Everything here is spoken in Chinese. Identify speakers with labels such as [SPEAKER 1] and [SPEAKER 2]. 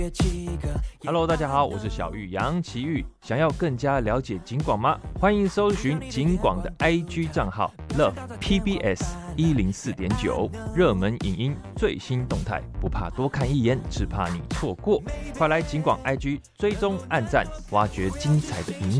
[SPEAKER 1] Hello， 大家好，我是小玉杨奇玉。想要更加了解警广吗？欢迎搜寻警广的 IG 账号 Love PBS 104.9，热门影音最新动态，不怕多看一眼，只怕你错过。快来警广 IG 追踪按赞，挖掘精彩的影